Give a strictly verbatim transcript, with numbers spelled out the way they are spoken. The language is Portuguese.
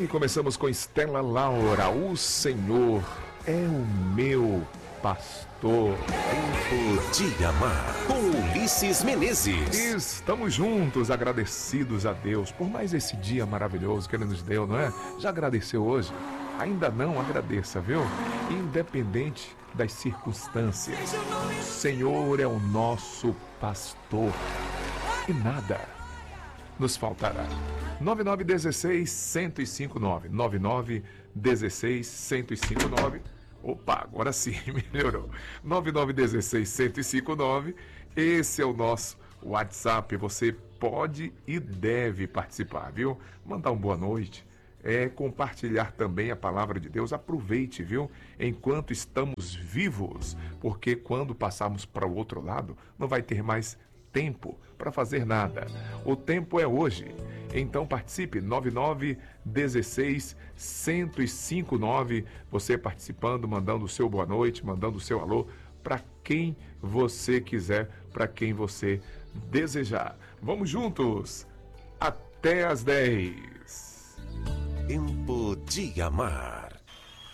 E começamos com Estela Laura. O Senhor é o meu pastor. Tempo de amar, com Ulisses Menezes. Estamos juntos, agradecidos a Deus por mais esse dia maravilhoso que Ele nos deu, não é? Já agradeceu hoje? Ainda não, agradeça, viu? Independente das circunstâncias. O Senhor é o nosso pastor e nada nos faltará. nove nove um seis, um zero cinco nove. nove nove um seis, um zero cinco nove. Opa, agora sim, melhorou. nove nove um seis, um zero cinco nove. Esse é o nosso WhatsApp. Você pode e deve participar, viu? Mandar uma boa noite. É, compartilhar também a palavra de Deus. Aproveite, viu? Enquanto estamos vivos. Porque quando passarmos para o outro lado, não vai ter mais tempo para fazer nada. O tempo é hoje. Então participe, nove nove um seis, um zero cinco nove. Você participando, mandando o seu boa noite, mandando o seu alô para quem você quiser, para quem você desejar. Vamos juntos até às dez. Tempo de amar.